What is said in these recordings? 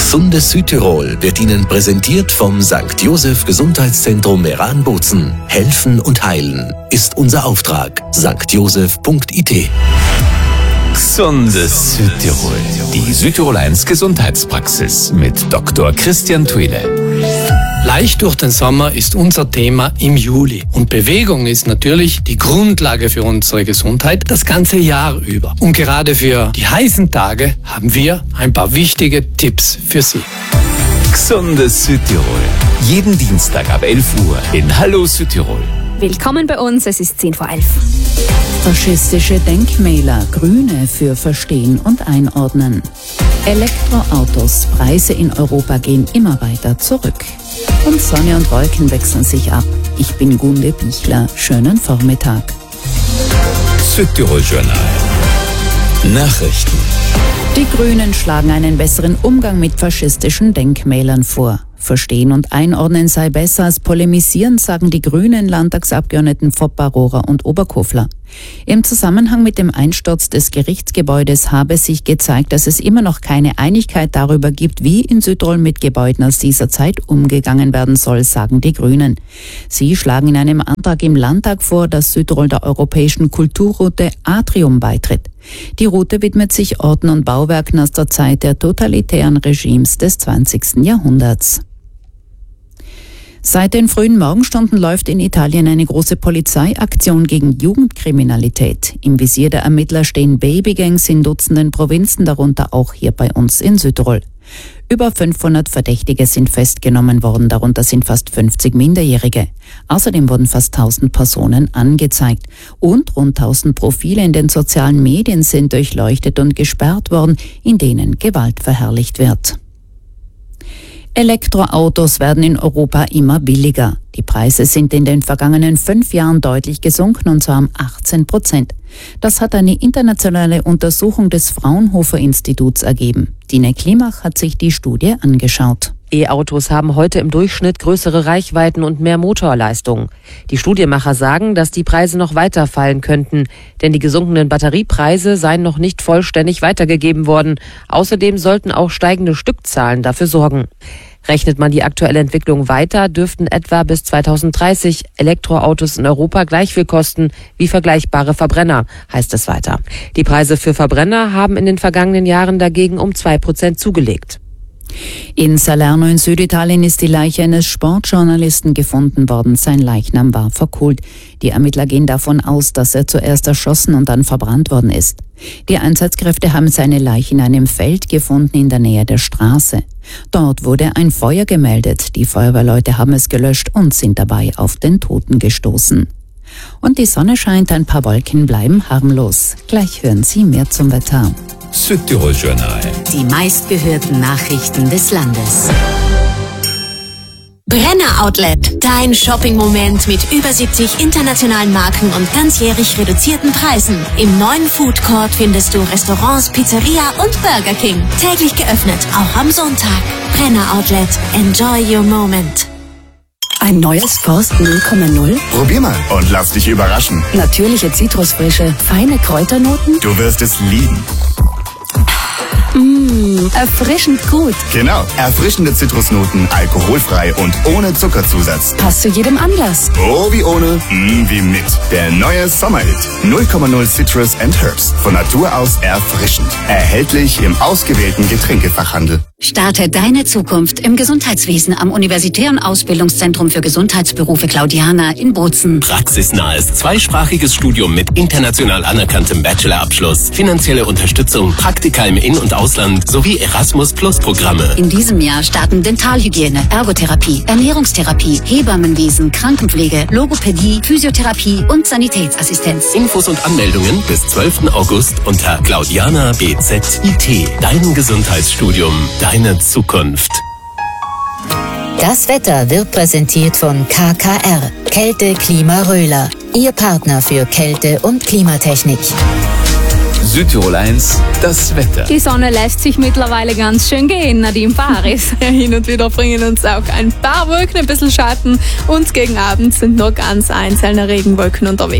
Gesundes Südtirol wird Ihnen präsentiert vom St. Joseph Gesundheitszentrum Meran-Bozen. Helfen und heilen ist unser Auftrag. stjoseph.it. Gesundes Südtirol. Die Südtirol 1 Gesundheitspraxis mit Dr. Christian Thuile. Leicht durch den Sommer ist unser Thema im Juli. Und Bewegung ist natürlich die Grundlage für unsere Gesundheit das ganze Jahr über. Und gerade für die heißen Tage haben wir ein paar wichtige Tipps für Sie. Gesundes Südtirol. Jeden Dienstag ab 11 Uhr in Hallo Südtirol. Willkommen bei uns, es ist 10 vor 11. Faschistische Denkmäler, Grüne für Verstehen und Einordnen. Elektroautos, Preise in Europa gehen immer weiter zurück. Und Sonne und Wolken wechseln sich ab. Ich bin Gunde Bichler. Schönen Vormittag. Südtirol Journal. Nachrichten. Die Grünen schlagen einen besseren Umgang mit faschistischen Denkmälern vor. Verstehen und Einordnen sei besser als polemisieren, sagen die Grünen Landtagsabgeordneten Foppa, Rohrer und Oberkofler. Im Zusammenhang mit dem Einsturz des Gerichtsgebäudes habe sich gezeigt, dass es immer noch keine Einigkeit darüber gibt, wie in Südtirol mit Gebäuden aus dieser Zeit umgegangen werden soll, sagen die Grünen. Sie schlagen in einem Antrag im Landtag vor, dass Südtirol der europäischen Kulturroute Atrium beitritt. Die Route widmet sich Orten und Bauwerken aus der Zeit der totalitären Regimes des 20. Jahrhunderts. Seit den frühen Morgenstunden läuft in Italien eine große Polizeiaktion gegen Jugendkriminalität. Im Visier der Ermittler stehen Babygangs in Dutzenden Provinzen, darunter auch hier bei uns in Südtirol. Über 500 Verdächtige sind festgenommen worden, darunter sind fast 50 Minderjährige. Außerdem wurden fast 1000 Personen angezeigt. Und rund 1000 Profile in den sozialen Medien sind durchleuchtet und gesperrt worden, in denen Gewalt verherrlicht wird. Elektroautos werden in Europa immer billiger. Die Preise sind in den vergangenen 5 Jahren deutlich gesunken, und zwar um 18%. Das hat eine internationale Untersuchung des Fraunhofer-Instituts ergeben. Dine Klimach hat sich die Studie angeschaut. E-Autos haben heute im Durchschnitt größere Reichweiten und mehr Motorleistung. Die Studienmacher sagen, dass die Preise noch weiter fallen könnten, denn die gesunkenen Batteriepreise seien noch nicht vollständig weitergegeben worden. Außerdem sollten auch steigende Stückzahlen dafür sorgen. Rechnet man die aktuelle Entwicklung weiter, dürften etwa bis 2030 Elektroautos in Europa gleich viel kosten wie vergleichbare Verbrenner, heißt es weiter. Die Preise für Verbrenner haben in den vergangenen Jahren dagegen um 2% zugelegt. In Salerno in Süditalien ist die Leiche eines Sportjournalisten gefunden worden. Sein Leichnam war verkohlt. Die Ermittler gehen davon aus, dass er zuerst erschossen und dann verbrannt worden ist. Die Einsatzkräfte haben seine Leiche in einem Feld gefunden in der Nähe der Straße. Dort wurde ein Feuer gemeldet. Die Feuerwehrleute haben es gelöscht und sind dabei auf den Toten gestoßen. Und die Sonne scheint, ein paar Wolken bleiben harmlos. Gleich hören Sie mehr zum Wetter. Südtirol Journal. Die meistgehörten Nachrichten des Landes. Brenner Outlet, dein Shopping-Moment mit über 70 internationalen Marken und ganzjährig reduzierten Preisen. Im neuen Food Court findest du Restaurants, Pizzeria und Burger King. Täglich geöffnet, auch am Sonntag. Brenner Outlet, enjoy your moment. Ein neues Forst 0,0? Probier mal und lass dich überraschen. Natürliche Zitrusfrische, feine Kräuternoten? Du wirst es lieben. Erfrischend gut. Genau, erfrischende Zitrusnoten, alkoholfrei und ohne Zuckerzusatz. Passt zu jedem Anlass. Oh, wie ohne, wie mit. Der neue Sommerhit. 0,0 Citrus and Herbs. Von Natur aus erfrischend. Erhältlich im ausgewählten Getränkefachhandel. Starte deine Zukunft im Gesundheitswesen am Universitären Ausbildungszentrum für Gesundheitsberufe Claudiana in Bozen. Praxisnahes zweisprachiges Studium mit international anerkanntem Bachelorabschluss, finanzielle Unterstützung, Praktika im In- und Ausland sowie Erasmus-Plus-Programme. In diesem Jahr starten Dentalhygiene, Ergotherapie, Ernährungstherapie, Hebammenwesen, Krankenpflege, Logopädie, Physiotherapie und Sanitätsassistenz. Infos und Anmeldungen bis 12. August unter Claudiana BZIT. Dein Gesundheitsstudium, deine Zukunft. Das Wetter wird präsentiert von KKR, Kälte Klima Röhler, Ihr Partner für Kälte- und Klimatechnik. Südtirol 1, das Wetter. Die Sonne lässt sich mittlerweile ganz schön gehen, Nadine Paris. Hin und wieder bringen uns auch ein paar Wolken, ein bisschen Schatten und gegen Abend sind nur ganz einzelne Regenwolken unterwegs.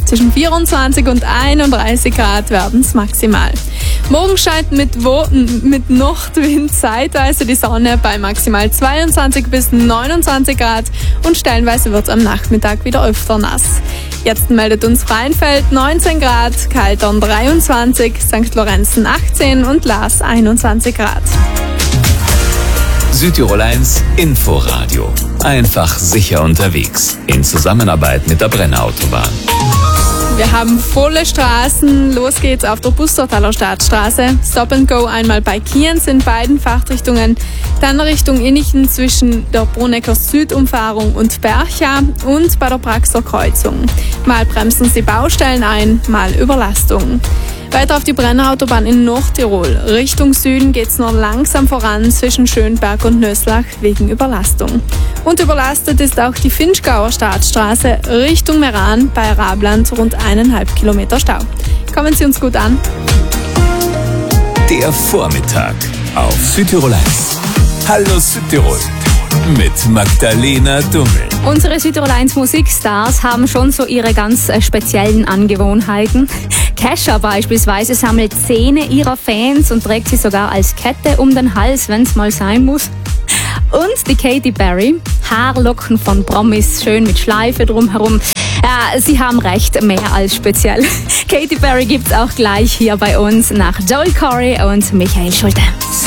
Zwischen 24 und 31 Grad werden es maximal. Morgen scheint mit Nordwind zeitweise die Sonne bei maximal 22 bis 29 Grad und stellenweise wird es am Nachmittag wieder öfter nass. Jetzt meldet uns Rheinfeld 19 Grad, Kaltern 23, St. Lorenzen 18 und Laas 21 Grad. Südtirol 1 Inforadio. Einfach sicher unterwegs. In Zusammenarbeit mit der Brenner Autobahn. Wir haben volle Straßen. Los geht's auf der Bustertaler Stadtstraße. Stop and Go einmal bei Kienz in beiden Fahrtrichtungen. Dann Richtung Innichen zwischen der Brunecker Südumfahrung und Bercha und bei der Praxer Kreuzung. Mal bremsen Sie Baustellen ein, mal Überlastung. Weiter auf die Brenner Autobahn in Nordtirol. Richtung Süden geht's nur langsam voran zwischen Schönberg und Nöslach wegen Überlastung. Und überlastet ist auch die Finchgauer Stadtstraße Richtung Meran bei Rabland, rund 1,5 Kilometer Stau. Kommen Sie uns gut an. Der Vormittag auf Südtirol 1. Hallo Südtirol mit Magdalena Dummel. Unsere Südtirol 1 Musikstars haben schon so ihre ganz speziellen Angewohnheiten. Kesha beispielsweise sammelt Zähne ihrer Fans und trägt sie sogar als Kette um den Hals, wenn es mal sein muss. Und die Katy Perry, Haarlocken von Promis, schön mit Schleife drumherum. Ja, Sie haben recht, mehr als speziell. Katy Perry gibt's auch gleich hier bei uns nach Joel Corey und Michael Schulte.